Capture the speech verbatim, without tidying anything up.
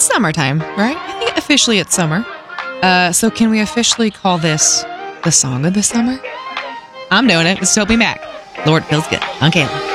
summertime, right? I think officially it's summer. Uh, so can we officially call this the song of the summer? I'm doing it. It's Toby Mac. Lord Feels Good on Kayla.